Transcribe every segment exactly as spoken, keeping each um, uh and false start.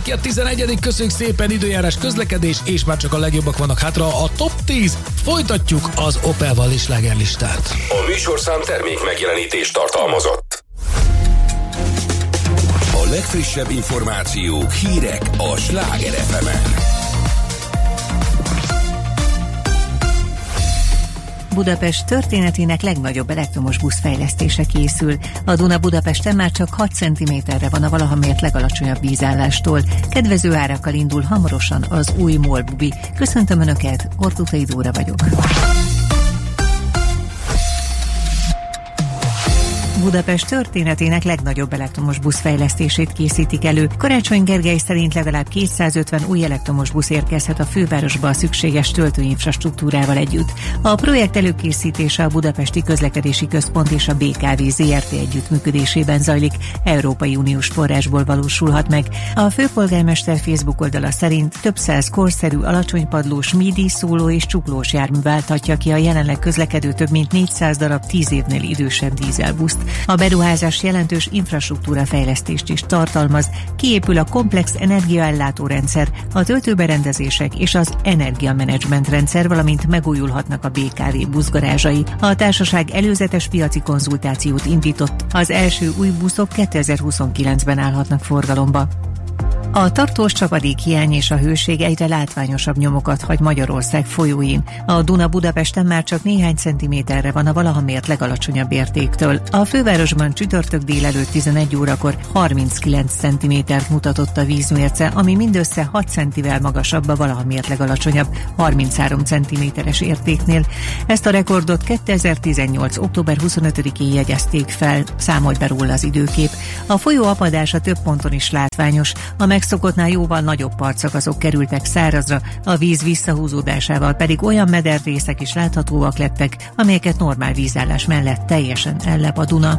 ki a tizenegyedik Köszönjük szépen, időjárás, közlekedés, és már csak a legjobbak vannak hátra. A top tíz. Folytatjuk az Opel és slágerlistát. A műsorszám termék megjelenítést tartalmazott. A legfrissebb információk, hírek a Sláger ef emen. Budapest történetének legnagyobb elektromos busz fejlesztése készül. A Duna Budapesten már csak hat centiméterre van a valaha mért legalacsonyabb vízállástól. Kedvező árakkal indul hamarosan az új MOL-bubi. Köszöntöm Önöket, Ortutai Dóra vagyok. Budapest történetének legnagyobb elektromos busz fejlesztését készítik elő. Karácsony Gergely szerint legalább kétszázötven új elektromos busz érkezhet a fővárosba a szükséges töltőinfrastruktúrával együtt. A projekt előkészítése a Budapesti Közlekedési Központ és a bé ká vé zé er té együttműködésében zajlik, Európai Uniós forrásból valósulhat meg. A főpolgármester Facebook oldala szerint több száz korszerű, alacsonypadlós, midi, szóló és csuklós jármű válthatja ki a jelenleg közlekedő több mint négyszáz darab tíz évnél idősebb dízelbuszt. A beruházás jelentős infrastruktúrafejlesztést is tartalmaz, kiépül a komplex energiaellátó rendszer, a töltőberendezések és az energiamenedzsment rendszer, valamint megújulhatnak a bé ká vé buszgarázsai. A társaság előzetes piaci konzultációt indított, az első új buszok kétezer-huszonkilencben állhatnak forgalomba. A tartós csapadékhiány és a hőség egyre látványosabb nyomokat hagy Magyarország folyóin. A Duna Budapesten már csak néhány centiméterre van a valaha mért legalacsonyabb értéktől. A fővárosban csütörtök délelőtt tizenegy órakor harminckilenc centimétert mutatott a vízmérce, ami mindössze hat centivel magasabb a valaha mért legalacsonyabb harminchárom centiméteres értéknél. Ezt a rekordot kétezer-tizennyolc október huszonötödikén jegyezték fel, számolt be róla az időkép. A folyó apadása több ponton is látványos, a megszokottnál jóval nagyobb partszakaszok kerültek szárazra, a víz visszahúzódásával pedig olyan mederrészek is láthatóak lettek, amelyeket normál vízállás mellett teljesen ellep a Duna.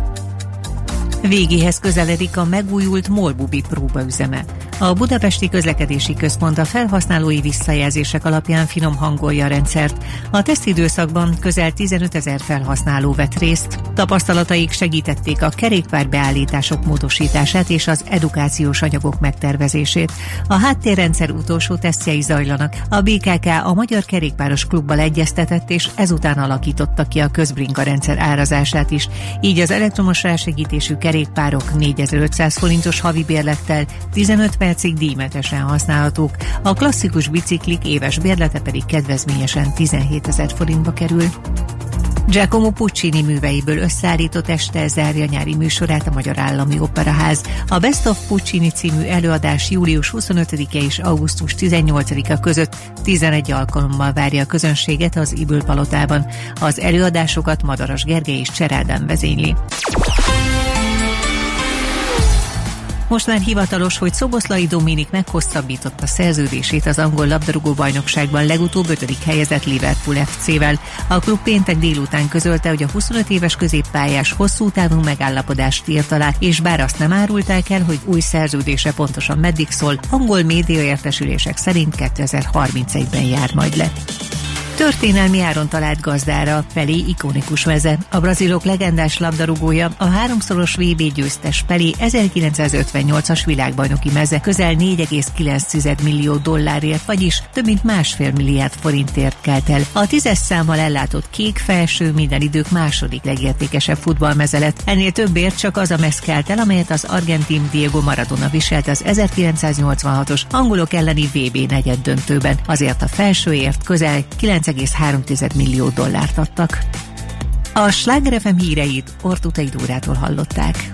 Végéhez közeledik a megújult MOL-bubi próbaüzeme. A Budapesti Közlekedési Központ a felhasználói visszajelzések alapján finom hangolja a rendszert. A tesztidőszakban közel tizenötezer felhasználó vett részt. Tapasztalataik segítették a kerékpárbeállítások módosítását és az edukációs anyagok megtervezését. A háttérrendszer utolsó tesztjei zajlanak. A bé ká ká a Magyar Kerékpáros Klubbal egyeztetett, és ezután alakította ki a közbrinka rendszer árazását is. Így az elektromos rásegítésű kerékpárok négyezer-ötszáz forintos havi bérlettel tizenöt percig díjmentesen használhatók, a klasszikus biciklik éves bérlete pedig kedvezményesen tizenhétezer forintba kerül. Giacomo Puccini műveiből összeállított este zárja nyári műsorát a Magyar Állami Operaház. A Best of Puccini című előadás július huszonötödike és augusztus tizennyolcadika között tizenegy alkalommal várja a közönséget az Ybl Palotában. Az előadásokat Madaras Gergely és Cserádán vezényli. Most már hivatalos, hogy Szoboszlai Dominik meghosszabbította szerződését az angol labdarúgó-bajnokságban legutóbb ötödik helyezett Liverpool ef cével. A klub péntek délután közölte, hogy a huszonöt éves középpályás hosszú távú megállapodást írt alá, és bár azt nem árulták el, hogy új szerződése pontosan meddig szól, angol média értesülések szerint kétezer-harmincegyben jár majd le. Történelmi áron talált gazdára Pelé ikonikus meze. A brazilok legendás labdarúgója, a háromszoros vé bé győztes Pelé ezerkilencszázötvennyolcas világbajnoki meze közel négy egész kilenc millió dollárért, vagyis több mint másfél milliárd forintért kelt el. A tízes számmal ellátott kék felső minden idők második legértékesebb futballmeze lett. Ennél többért csak az a mez kelt el, amelyet az argentin Diego Maradona viselt az ezerkilencszáznyolcvanhatos angolok elleni vé bé negyeddöntőben. Azért a felsőért közel kilenc egész három millió dollárt adtak. A Sláger ef em híreit Ortutai Dórától hallották.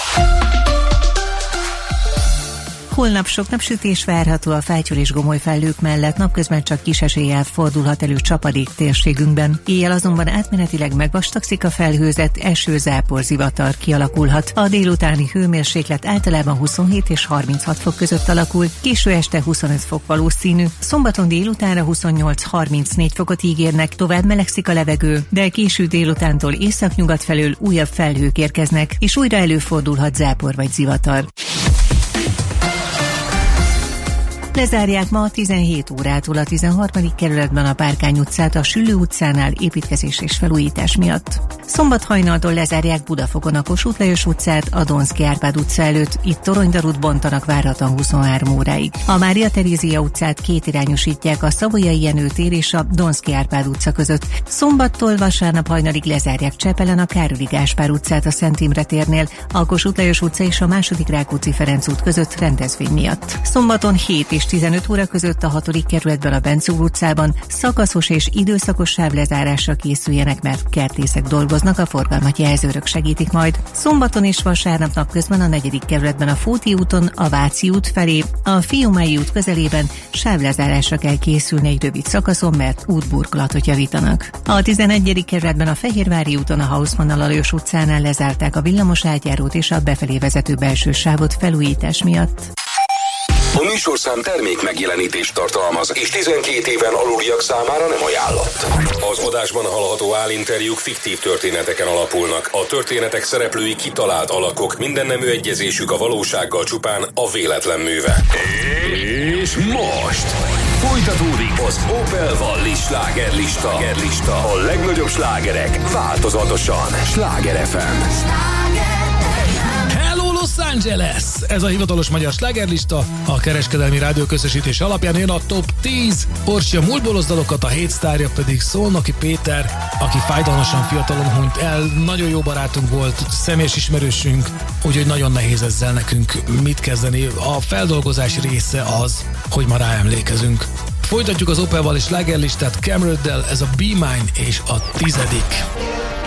Holnap sok napsütés várható a Fátyol és Gomoly felhők mellett, napközben csak kis eséllyel fordulhat elő csapadék térségünkben. Éjjel azonban átmenetileg megvastagszik a felhőzet, eső, zápor, zivatar kialakulhat. A délutáni hőmérséklet általában huszonhét és harminchat fok között alakul, késő este huszonöt fok valószínű. Szombaton délutánra huszonnyolc-harmincnégy fokot ígérnek, tovább melegszik a levegő, de késő délutántól északnyugat felől újabb felhők érkeznek, és újra előfordulhat zápor vagy zivatar. Lezárják ma tizenhét órától a tizenharmadik kerületben a Párkány utcát a Süllő utcánál építkezés és felújítás miatt. Szombat hajnaltól lezárják Budafogon a Kossuth Lajos utcát a Donszky Árpád utca előtt, itt toronydarút bontanak várhatóan huszonhárom óráig. A Mária Terézia utcát kétirányosítják a Savoyai Jenő tér és a Donszky Árpád utca között. Szombattól vasárnap hajnalig lezárják Csepelen a Károly Gáspár utcát a Szent Imre térnél, a Kossuth Lajos utca és a második Rákóczi Ferenc út között rendezvény miatt. Szombaton hét és tizenöt óra között a hatodik kerületben a Bence úr utcában szakaszos és időszakos sávlezárásra készüljenek, mert kertészek dolgoznak, a forgalmat jelzőrök segítik majd. Szombaton és vasárnap napközben a negyedik kerületben a Fóti úton a Váci út felé, a Fiumei út közelében sávlezárásra kell készülni egy rövid szakaszon, mert útburkolatot javítanak. A tizenegyedik kerületben a Fehérvári úton a Hausmann Lajos utcánál lezárták a villamos átjárót és a befelé vezető belső sávot felújítás miatt. A műsorszám termék megjelenítést tartalmaz, és tizenkét éven aluliak számára nem ajánlott. Az adásban hallható állinterjúk fiktív történeteken alapulnak. A történetek szereplői kitalált alakok, minden nemű egyezésük a valósággal csupán a véletlen műve. És most folytatódik az Opel Valli slágerlista. A legnagyobb slágerek változatosan. Sláger ef em. Hello Los Angeles! Ez a hivatalos magyar slágerlista. A kereskedelmi rádió közösítés alapján jön a top tíz. Orsi a múltból dalokat, a hét sztárja pedig Szolnoki Péter, aki fájdalmasan fiatalon hunyt el. Nagyon jó barátunk volt, személyes ismerősünk, úgyhogy nagyon nehéz ezzel nekünk mit kezdeni. A feldolgozás része az, hogy ma ráemlékezünk. Folytatjuk az Opel Valli slágerlistát Cameron-del, ez a Be Mine és a tizedik.